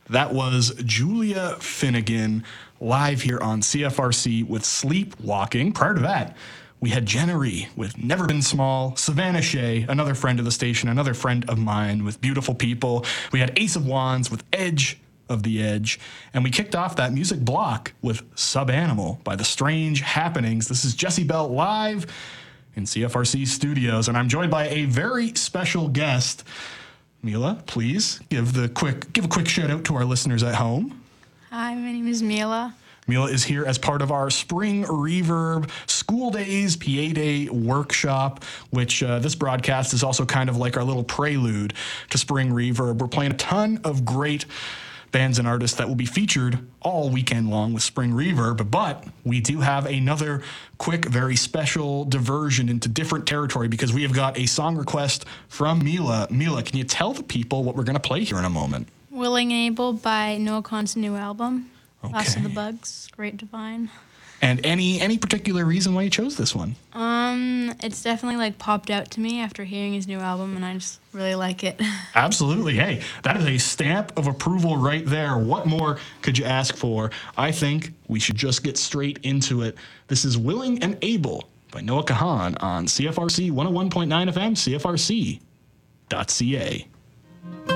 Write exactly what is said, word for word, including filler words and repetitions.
That was Julia Finnegan live here on C F R C with Sleepwalking. Prior to that, we had Jennery with Never Been Small, Savannah Shea, another friend of the station, another friend of mine with Beautiful People. We had Ace of Wands with Edge of the Edge. And we kicked off that music block with Subanimal by The Strange Happenings. This is Jesse Bell live in C F R C studios, and I'm joined by a very special guest. Mila, please give the quick give a quick shout out to our listeners at home. Hi, my name is Mila. Mila is here as part of our Spring Reverb School Days P A Day workshop, which uh, this broadcast is also kind of like our little prelude to Spring Reverb. We're playing a ton of great bands and artists that will be featured all weekend long with Spring Reverb, but we do have another quick, very special diversion into different territory because we have got a song request from Mila. Mila, can you tell the people what we're going to play here in a moment? Willing and Able by Noah Kahan's new album. Okay. Last of the Bugs, Great Divine. And any any particular reason why you chose this one? Um, it's definitely like popped out to me after hearing his new album, and I just really like it. Absolutely. Hey, that is a stamp of approval right there. What more could you ask for? I think we should just get straight into it. This is Willing and Able by Noah Kahan on C F R C one oh one point nine F M, C F R C dot C A.